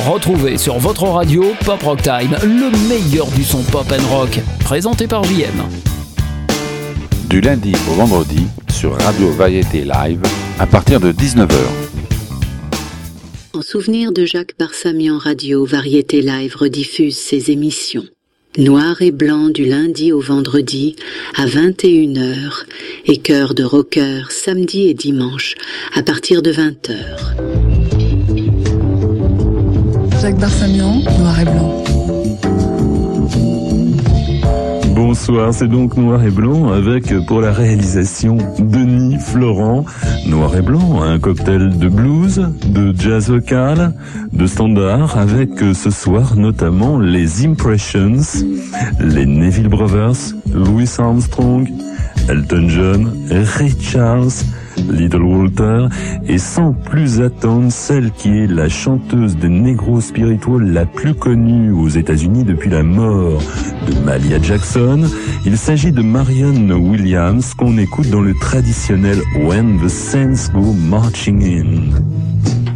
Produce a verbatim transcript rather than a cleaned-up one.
Retrouvez sur votre radio Pop Rock Time, le meilleur du son pop and rock, présenté par J M. Du lundi au vendredi sur Radio Variété Live à partir de dix-neuf heures. En souvenir de Jacques Barsamian, Radio Variété Live rediffuse ses émissions. Noir et blanc du lundi au vendredi à vingt et une heures et Cœur de rocker samedi et dimanche à partir de vingt heures. Jacques Barsamian, Noir et blanc. Bonsoir, c'est donc Noir et Blanc avec, pour la réalisation, Denis Florent. Noir et Blanc, un cocktail de blues, de jazz vocal, de standard, avec ce soir notamment les Impressions, les Neville Brothers, Louis Armstrong, Elton John, Ray Charles, Little Walter, et sans plus attendre, celle qui est la chanteuse de Negro Spiritual la plus connue aux États-Unis depuis la mort de Mahalia Jackson. Il s'agit de Marianne Williams qu'on écoute dans le traditionnel When the Saints Go Marching In.